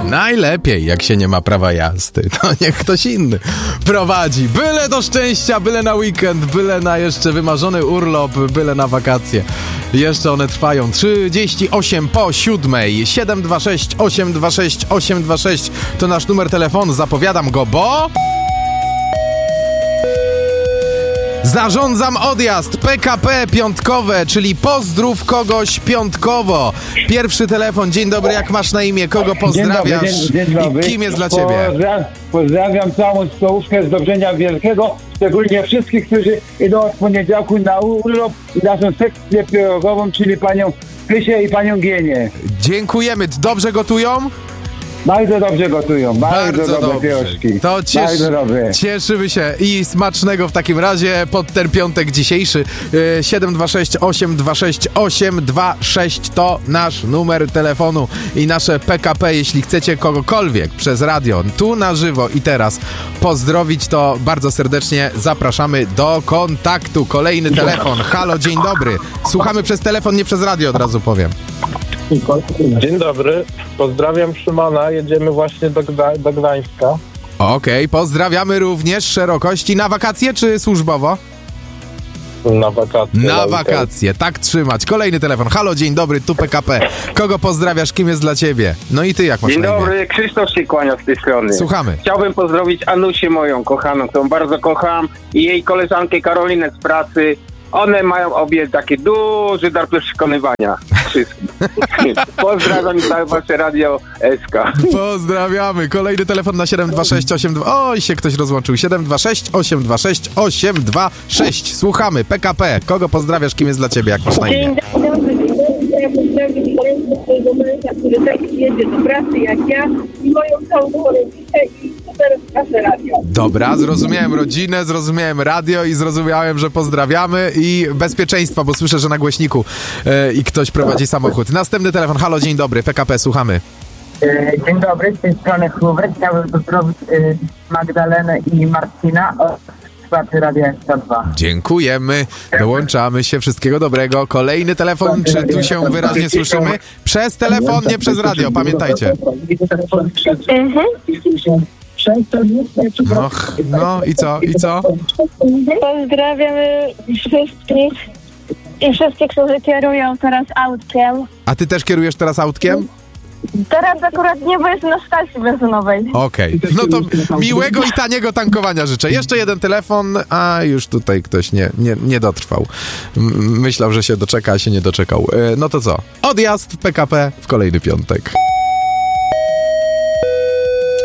Najlepiej, jak się nie ma prawa jazdy, to niech ktoś inny prowadzi. Byle do szczęścia, byle na weekend, byle na jeszcze wymarzony urlop, byle na wakacje. Jeszcze one trwają 38 po 7. 726 826 826 to nasz numer telefonu. Zapowiadam go, bo... Zarządzam odjazd PKP piątkowe, czyli pozdrów kogoś piątkowo. Pierwszy telefon, dzień dobry, jak masz na imię, kogo pozdrawiasz dzień dobry. I kim jest dla ciebie? Pozdrawiam całą stołówkę z Dobrzenia Wielkiego, szczególnie wszystkich, którzy idą od poniedziałku na urlop i naszą sekcję pierogową, czyli panią Krysię i panią Gienię. Dziękujemy, dobrze gotują? Bardzo dobrze gotują, bardzo dobre pierożki. To bardzo dobre. Cieszymy się i smacznego w takim razie pod ten piątek dzisiejszy. 726 826 826 to nasz numer telefonu i nasze PKP. Jeśli chcecie kogokolwiek przez radio, tu na żywo i teraz pozdrowić, to bardzo serdecznie zapraszamy do kontaktu. Kolejny telefon. Halo, dzień dobry. Słuchamy przez telefon, nie przez radio, od razu powiem. Dzień dobry, pozdrawiam Szymona, jedziemy właśnie do Gdańska. Okej, pozdrawiamy również szerokości. Na wakacje czy służbowo? Na wakacje. Na wakacje, tak trzymać. Kolejny telefon. Halo, dzień dobry, tu PKP. Kogo pozdrawiasz, kim jest dla ciebie? No i ty, jak masz Dzień na imię? dobry, Krzysztof się kłania z tej strony. Słuchamy. Chciałbym pozdrowić Anusię, moją kochaną, którą bardzo kocham, i jej koleżankę Karolinę z pracy. One mają obie takie duży dar przekonywania wszystkich. Pozdrawiam całe wasze Radio SK. Pozdrawiamy. Kolejny telefon na 72682. Oj, się ktoś rozłączył. 726 826 826. Słuchamy. PKP. Kogo pozdrawiasz, kim jest dla ciebie, jak masz na imię? Dzień dobry. Ja pozdrawiam swojego męża, który tak jedzie do pracy jak ja, i moją całą rodzinę i super nasze radio. Dobra, zrozumiałem rodzinę, zrozumiałem radio i zrozumiałem, że pozdrawiamy i bezpieczeństwa, bo słyszę, że na głośniku i ktoś prowadzi samochód. Następny telefon. Halo, dzień dobry. PKP, słuchamy. Dzień dobry, z tej strony Hubert. Chciałbym pozdrowić Magdalenę i Marcina od słuchaczy Radia SK2. Dziękujemy. Dołączamy się. Wszystkiego dobrego. Kolejny telefon. Czy tu się wyraźnie słyszymy? Przez telefon, nie przez radio. Pamiętajcie. No i co? I co? Pozdrawiamy wszystkich i wszystkich, którzy kierują teraz autkiem. A ty też kierujesz teraz autkiem? Teraz akurat nie, bo jestem na stacji benzynowej. Okej. No to miłego i taniego tankowania życzę. Jeszcze jeden telefon, a już tutaj ktoś nie dotrwał. Myślał, że się doczeka, a się nie doczekał. No to co? Odjazd PKP w kolejny piątek.